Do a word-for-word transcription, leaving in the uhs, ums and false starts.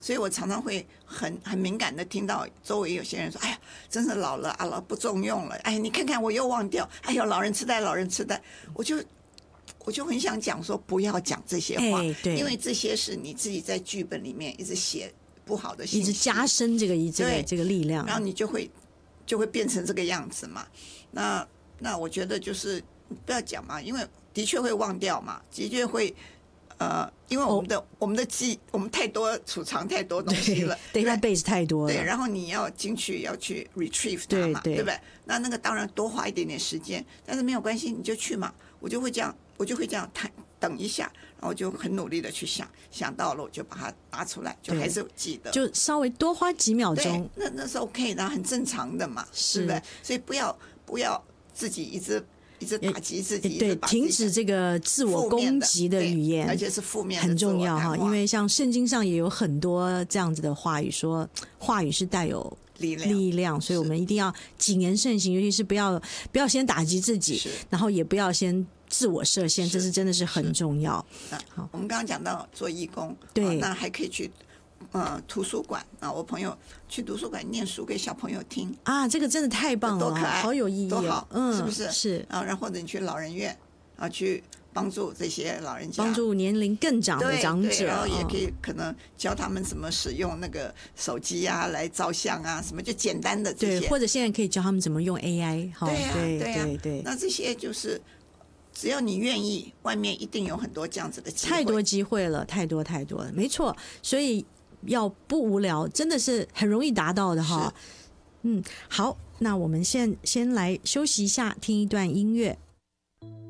所以我常常会很很敏感的听到周围有些人说：“哎呀，真是老了啊，老不中用了。哎，你看看我又忘掉，哎呦，老人痴呆，老人痴呆。”我就我就很想讲说，不要讲这些话， 哎、对， 因为这些是你自己在剧本里面一直写不好的信息， 一直加深这个这个这个力量， 然后你就会就会变成这个样子嘛。那那我觉得就是不要讲嘛，因为的确会忘掉嘛，的确会。呃，因为我们的、哦、我们的记我们太多储藏太多东西了 ，database 太多了， 对，然后你要进去要去 retrieve 它嘛， 对, 对, 对不对？那那个当然多花一点点时间，但是没有关系，你就去嘛。我就会这样，我就会这样等一下，然后我就很努力的去想，想到了我就把它拿出来，就还是记得， 就稍微多花几秒钟， 那那是 OK 的，很正常的嘛， 是对不对？所以不要不要自己一直。一直打击自己， 对，停止这个自我攻击的语言， 而且是负面的， 很重要哈。因为像圣经上也有很多这样子的话语，说话语是带有力量，力量，所以我们一定要谨言慎行，尤其是不要不要先打击自己，然后也不要先自我设限，这是真的是很重要。 好，我们刚刚讲到做义工， 对， 那还可以去。呃，图书馆啊，我朋友去图书馆念书给小朋友听啊，这个真的太棒了， 多可爱， 好有意义， 多好， 嗯， 是不是？ 是啊，然后或者你去老人院啊，去帮助这些老人家， 帮助年龄更长的长者， 然后也可以可能教他们怎么使用那个手机啊来照相啊，什么就简单的这些， 对，或者现在可以教他们怎么用 A I， 对呀、啊， 对对呀、啊， 对对， 那这些就是只要你愿意，外面一定有很多这样子的机会， 太多机会了，太多太多了，没错，所以。要不无聊，真的是很容易达到的哈。嗯，好，那我们先先来休息一下，听一段音乐。